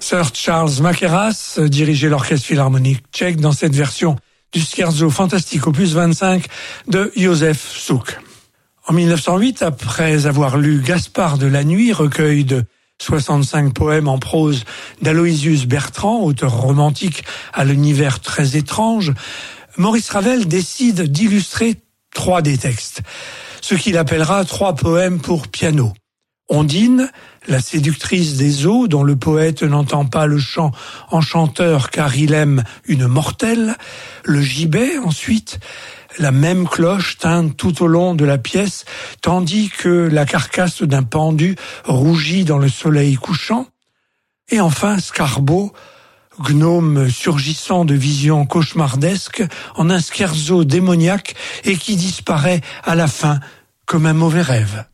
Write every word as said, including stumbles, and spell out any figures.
Sir Charles Mackerras dirigeait l'orchestre philharmonique tchèque dans cette version du Scherzo fantastique opus vingt-cinq de Józef Suk. En mille neuf cent huit, après avoir lu Gaspard de la Nuit, recueil de soixante-cinq poèmes en prose d'Aloysius Bertrand, auteur romantique à l'univers très étrange, Maurice Ravel décide d'illustrer trois des textes, ce qu'il appellera trois poèmes pour piano. Ondine, la séductrice des eaux, dont le poète n'entend pas le chant enchanteur car il aime une mortelle. Le gibet, ensuite, la même cloche teinte tout au long de la pièce, tandis que la carcasse d'un pendu rougit dans le soleil couchant. Et enfin, Scarbo, gnome surgissant de visions cauchemardesques en un scherzo démoniaque et qui disparaît à la fin comme un mauvais rêve.